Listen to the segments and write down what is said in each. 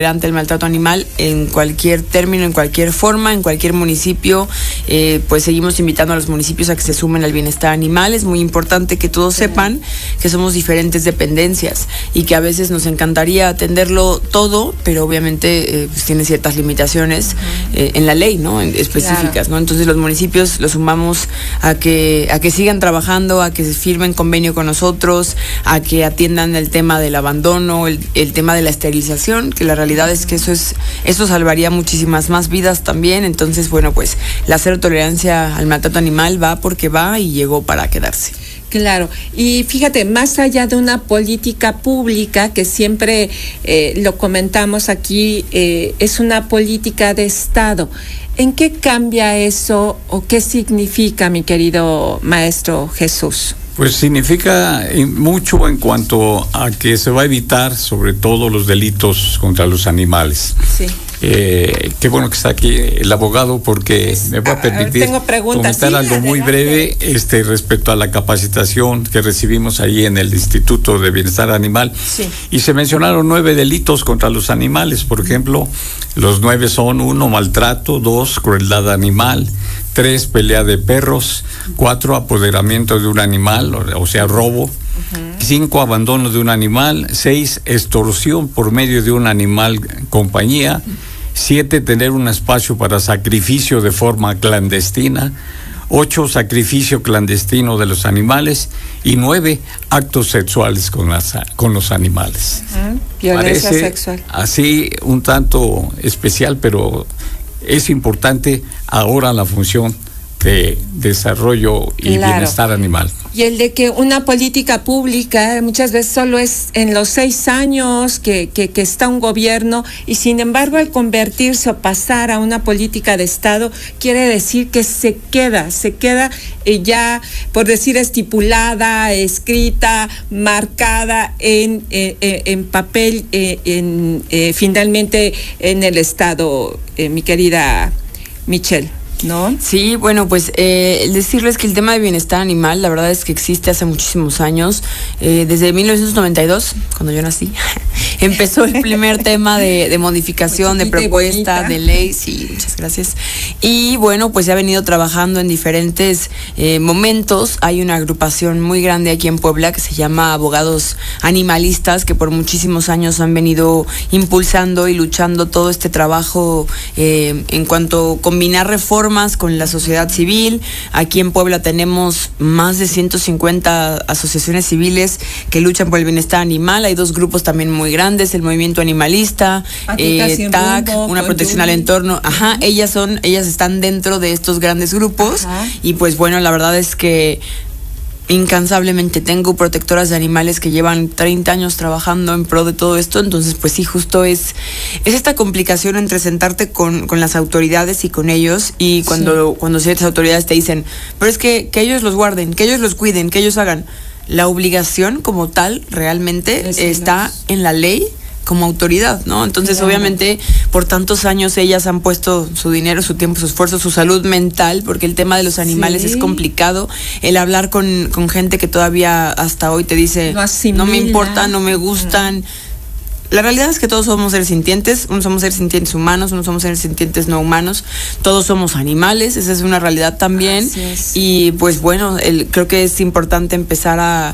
ante el maltrato animal en cualquier término, en cualquier forma, en cualquier municipio. Pues seguimos invitando a los municipios a que se sumen al bienestar animal. Es muy importante que todos sepan que somos diferentes dependencias y que a veces nos encantaría atenderlo todo, pero obviamente pues tiene ciertas limitaciones en la ley, ¿no? Específicas, ¿no? Entonces los municipios los sumamos a que sigan trabajando, a que se firmen convenio con nosotros, a que atiendan el tema del abandono, el tema de la esterilización, que la realidad es que eso salvaría muchísimas más vidas también. Entonces, bueno, pues la cero tolerancia al maltrato animal va porque va y llegó para quedarse. Claro, y fíjate, más allá de una política pública, que siempre lo comentamos aquí, es una política de Estado. ¿En qué cambia eso o qué significa, mi querido maestro Jesús? Pues significa mucho en cuanto a que se va a evitar sobre todo los delitos contra los animales. Sí. Qué bueno que está aquí el abogado porque me va a permitir comentar algo muy breve respecto a la capacitación que recibimos ahí en el Instituto de Bienestar Animal. Sí. Y se mencionaron 9 delitos contra los animales, por ejemplo. Los 9 son: 1, maltrato; 2, crueldad animal; 3, pelea de perros; 4, apoderamiento de un animal, o sea, robo; 5, abandono de un animal; 6, extorsión por medio de un animal compañía; 7, tener un espacio para sacrificio de forma clandestina; 8, sacrificio clandestino de los animales; y 9, actos sexuales con los animales. Violencia Parece sexual. Así un tanto especial, pero es importante ahora la función de desarrollo y bienestar animal. Y el de que una política pública muchas veces solo es en los 6 años que está un gobierno, y sin embargo al convertirse o pasar a una política de Estado quiere decir que se queda ya, por decir, estipulada, escrita, marcada en papel, finalmente en el Estado, mi querida Michelle, ¿no? Sí, bueno, pues decirles que el tema de bienestar animal, la verdad es que existe hace muchísimos años. Desde 1992, cuando yo nací, empezó el primer tema de modificación, de propuesta, de ley. Sí, muchas gracias. Y bueno, pues se ha venido trabajando en diferentes momentos. Hay una agrupación muy grande aquí en Puebla que se llama Abogados Animalistas, que por muchísimos años han venido impulsando y luchando todo este trabajo en cuanto a combinar reformas con la sociedad civil. Aquí en Puebla tenemos más de 150 asociaciones civiles que luchan por el bienestar animal. Hay 2 grupos también muy grandes: el Movimiento Animalista, TAC, Una Protección al Entorno. Ellas están dentro de estos grandes grupos. Y pues bueno, la verdad es que incansablemente tengo protectoras de animales que llevan 30 años trabajando en pro de todo esto. Entonces pues sí, justo es esta complicación entre sentarte con las autoridades y con ellos, y cuando ciertas autoridades te dicen, pero es que ellos los guarden, que ellos los cuiden, que ellos hagan. La obligación como tal realmente está en la ley como autoridad, ¿no? Entonces, obviamente, por tantos años ellas han puesto su dinero, su tiempo, su esfuerzo, su salud mental, porque el tema de los animales es complicado. El hablar con gente que todavía hasta hoy te dice, no me importa, no me gustan. La realidad es que todos somos seres sintientes, unos somos seres sintientes humanos, unos somos seres sintientes no humanos, todos somos animales, esa es una realidad también. Y pues bueno, creo que es importante empezar a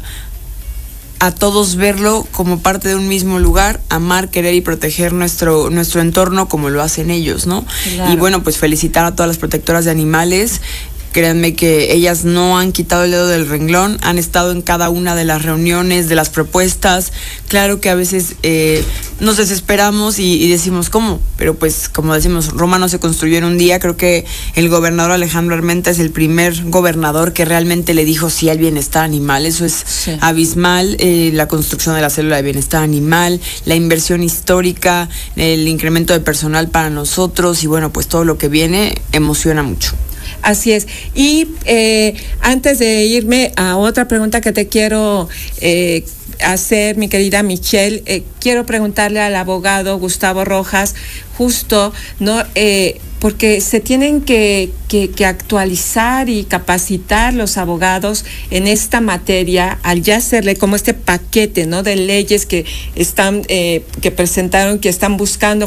todos verlo como parte de un mismo lugar, amar, querer y proteger nuestro entorno como lo hacen ellos, ¿no? Claro. Y bueno, pues felicitar a todas las protectoras de animales. Créanme que ellas no han quitado el dedo del renglón, han estado en cada una de las reuniones, de las propuestas. Claro que a veces nos desesperamos y decimos, ¿cómo? Pero pues, como decimos, Roma no se construyó en un día. Creo que el gobernador Alejandro Armenta es el primer gobernador que realmente le dijo sí al bienestar animal. Eso es abismal. La construcción de la célula de bienestar animal, la inversión histórica, el incremento de personal para nosotros, y bueno, pues todo lo que viene emociona mucho. Así es. Y antes de irme a otra pregunta que te quiero hacer, mi querida Michelle, quiero preguntarle al abogado Gustavo Rojas, justo, ¿no? Porque se tienen que actualizar y capacitar los abogados en esta materia al ya hacerle como este paquete, ¿no? De leyes que están, que presentaron, que están buscando